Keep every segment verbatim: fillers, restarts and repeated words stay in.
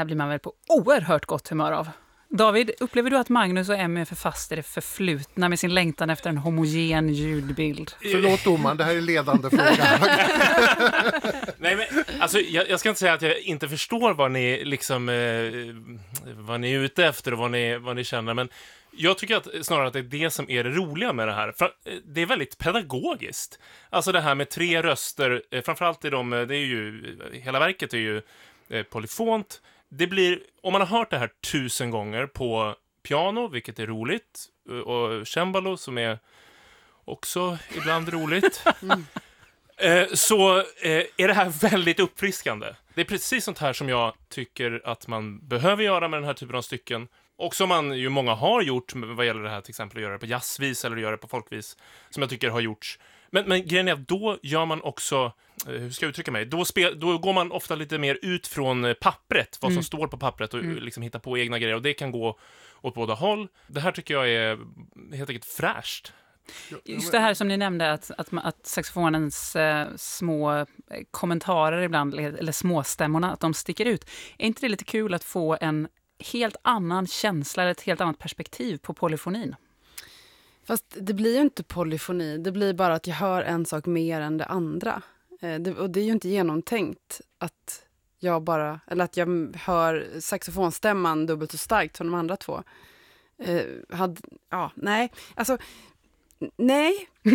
här blir man väl på oerhört gott humör av. David, upplever du att Magnus och Emmy är för fast i det förflutna med sin längtan efter en homogen ljudbild? Förlåt domaren, det här är ledande fråga. Nej, men alltså, jag, jag ska inte säga att jag inte förstår vad ni liksom eh, vad ni är ute efter och vad ni, vad ni känner, men jag tycker att snarare att det är det som är det roliga med det här. För det är väldigt pedagogiskt. Alltså det här med tre röster, eh, framförallt i de, det är ju, hela verket är ju eh, polyfont. Det blir, om man har hört det här tusen gånger på piano, vilket är roligt, och cembalo som är också ibland roligt, mm. eh, så eh, är det här väldigt uppfriskande. Det är precis sånt här som jag tycker att man behöver göra med den här typen av stycken. Och som man ju många har gjort vad gäller det här, till exempel att göra det på jazzvis eller att göra det på folkvis, som jag tycker har gjorts. Men, men grejen är att då gör man också, eh, hur ska jag uttrycka mig, då, spel, då går man ofta lite mer ut från pappret, vad som mm. står på pappret och mm. liksom hitta på egna grejer, och det kan gå åt båda håll. Det här tycker jag är helt enkelt fräscht. Just det här som ni nämnde, att, att, att saxofonens eh, små kommentarer ibland, eller småstämmorna, att de sticker ut. Är inte det lite kul att få en helt annan känsla eller ett helt annat perspektiv på polyfonin? Fast det blir ju inte polyfoni. Det blir bara att jag hör en sak mer än det andra. Eh, det, och det är ju inte genomtänkt att jag bara, eller att jag hör saxofonstämman dubbelt så starkt som de andra två. Eh, hade, ja, nej. Alltså, nej. jag,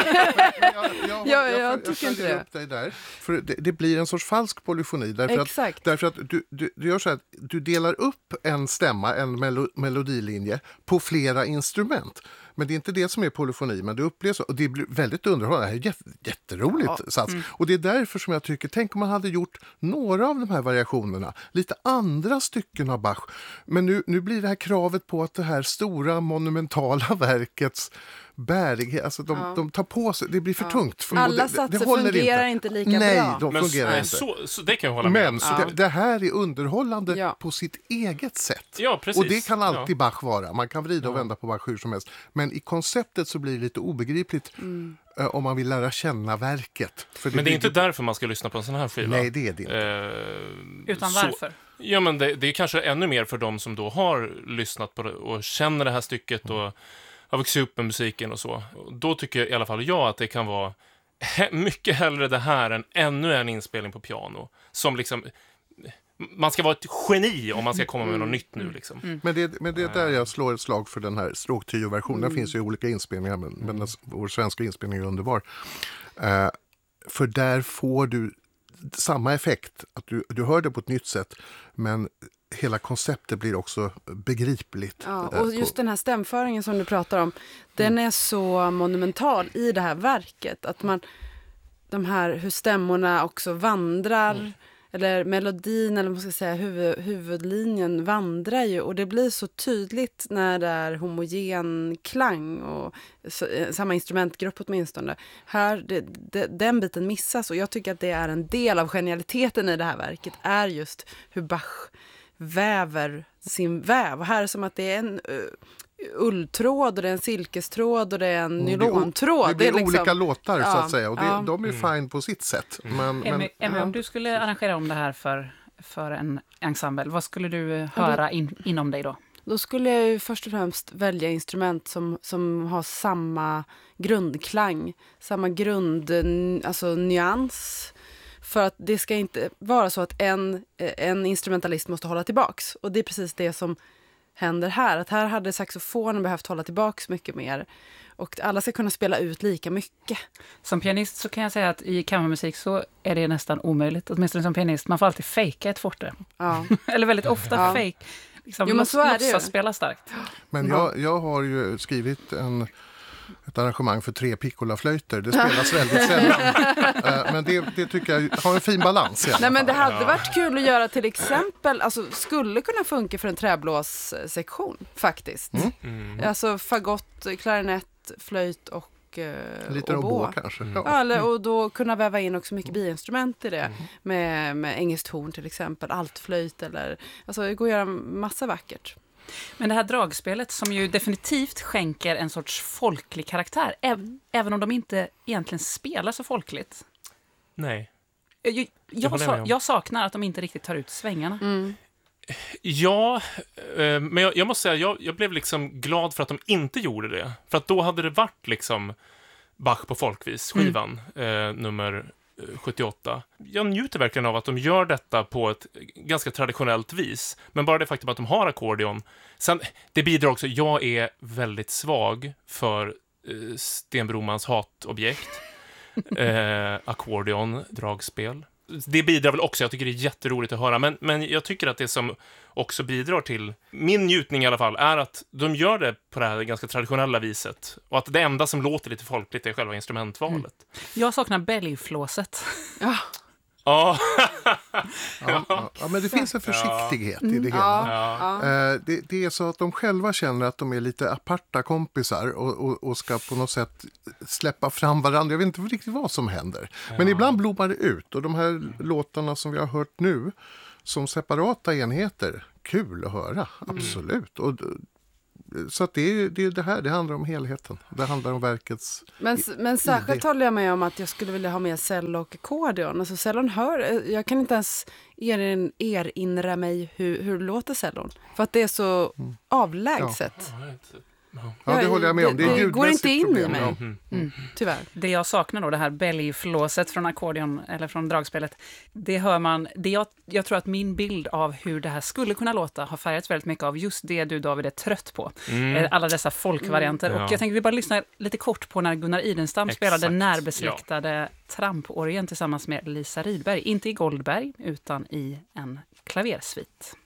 jag, ja, jag, jag tycker jag inte det. Upp dig där, för det, det blir en sorts falsk polyfoni. Därför Exakt. att, därför att du, du, du gör så att du delar upp en stämma, en melo, melodilinje på flera instrument. Men det är inte det som är polyfoni, men det upplevs och det blir väldigt underhållande. Det här är jätte, jätteroligt ja. sats. Mm. Och det är därför som jag tycker, tänk om man hade gjort några av de här variationerna, lite andra stycken av Bach. Men nu, nu blir det här kravet på att det här stora monumentala verkets bärighet, alltså de, ja. de tar på sig, det blir för ja. tungt. För alla det, satser det håller fungerar inte. inte lika Nej, bra. de men, fungerar nej, inte. Så, så det kan jag hålla med Men om. så ja. det, det här är underhållande ja. på sitt eget sätt. Ja, precis. Och det kan alltid ja. Bach vara. Man kan vrida och ja. vända på Bach hur som helst. Men i konceptet så blir det lite obegripligt mm. uh, om man vill lära känna verket. För det men det är inte lite... därför man ska lyssna på en sån här skiva. Nej, det är det inte. Uh, Utan så... varför? Ja, men det, det är kanske ännu mer för dem som då har lyssnat på det och känner det här stycket och har vuxit upp med musiken och så. Och då tycker i alla fall jag att det kan vara he- mycket hellre det här än ännu en inspelning på piano. Som liksom... Man ska vara ett geni om man ska komma med något nytt nu. Liksom. Mm. Men, det, men det är där jag slår ett slag för den här stråktrio-versionen. Mm. Det finns ju olika inspelningar, men, men den, vår svenska inspelning är underbar. Uh, för där får du samma effekt, att du, du hör det på ett nytt sätt, men hela konceptet blir också begripligt. Ja, och just den här stämföringen som du pratar om, den är så monumental i det här verket, att man, de här, hur stämmorna också vandrar, mm. eller melodin, eller man ska säga huvud, huvudlinjen vandrar ju, och det blir så tydligt när det är homogen klang och så, samma instrumentgrupp åtminstone. Här, det, det, den biten missas, och jag tycker att det är en del av genialiteten i det här verket, är just hur Bach väver sin väv. Och här är det som att det är en uh, ulltråd och det är en silkestråd och det är en mm, nylontråd. Det blir det är liksom, olika låtar ja, så att säga, och det, ja. de är mm. fine på sitt sätt. Men, Emmy, men, Emmy, ja. om du skulle arrangera om det här för, för en ensemble, vad skulle du höra in, inom dig då? Då skulle jag ju först och främst välja instrument som, som har samma grundklang, samma grund, alltså nyans. För att det ska inte vara så att en, en instrumentalist måste hålla tillbaks. Och det är precis det som händer här. Att här hade saxofonen behövt hålla tillbaks mycket mer. Och alla ska kunna spela ut lika mycket. Som pianist så kan jag säga att i kammarmusik så är det nästan omöjligt. Åtminstone som pianist. Man får alltid fejka ett forte. Ja. Eller väldigt ofta ja. fake. Liksom, jo, men så är det ju. Spela starkt. Men jag, jag har ju skrivit en... ett arrangemang för tre piccolaflöjter. Det spelas väldigt sällan. uh, men det, det tycker jag har en fin balans. Nej, men det hade varit kul att göra till exempel, alltså skulle kunna funka för en träblåssektion faktiskt. Mm. Mm. Alltså fagott, klarinett, flöjt och uh, lite oboe kanske. Mm. Ja, eller, och då kunna väva in också mycket biinstrument i det. Mm. Med, med engelskt horn till exempel, altflöjt eller, alltså det går att göra massa vackert. Men det här dragspelet som ju definitivt skänker en sorts folklig karaktär, äv- även om de inte egentligen spelar så folkligt. Nej. Jag, jag, jag, sa, jag saknar att de inte riktigt tar ut svängarna. Mm. Ja, eh, men jag, jag måste säga, jag, jag blev liksom glad för att de inte gjorde det. För att då hade det varit liksom Bach på folkvis, skivan, mm. eh, nummer sjuttioåtta. Jag njuter verkligen av att de gör detta på ett ganska traditionellt vis. Men bara det faktum att de har ackordion. Sen, det bidrar också, jag är väldigt svag för eh, Sten Bromans hatobjekt. eh, ackordion, dragspel. Det bidrar väl också, jag tycker det är jätteroligt att höra. Men, men jag tycker att det som också bidrar till min njutning i alla fall är att de gör det på det här ganska traditionella viset. Och att det enda som låter lite folkligt är själva instrumentvalet. Mm. Jag saknar belgflåset. Ja. Ja. ja, ja, ja, men det finns en försiktighet ja. i det hela. Ja. Ja. Det, det är så att de själva känner att de är lite aparta kompisar och, och, och ska på något sätt släppa fram varandra. Jag vet inte riktigt vad som händer. Ja. Men ibland blommar det ut och de här mm. låtarna som vi har hört nu som separata enheter, kul att höra, absolut. Mm. Och, så att det är det, är det här, det handlar om helheten. Det handlar om verkets... Men, men särskilt håller jag med om att jag skulle vilja ha med cello och ackordion. Alltså cellon hör, jag kan inte ens erin, erinra mig hur, hur låter cellon. För att det är så mm. avlägset. Ja. Ja, det håller jag med om. Det, det, är det går inte in problem. i mig. Ja. Mm. Mm. Tyvärr. Det jag saknar då, det här bellyflåset från ackordion eller från dragspelet, det hör man, det jag, jag tror att min bild av hur det här skulle kunna låta har färgats väldigt mycket av just det du, David, är trött på. Mm. Alla dessa folkvarianter. Mm. Ja. Och jag tänker vi bara lyssna lite kort på när Gunnar Idenstam Exakt. spelade närbesläktade ja. tramporgeln tillsammans med Lisa Rydberg. Inte i Goldberg, utan i en klaversvit.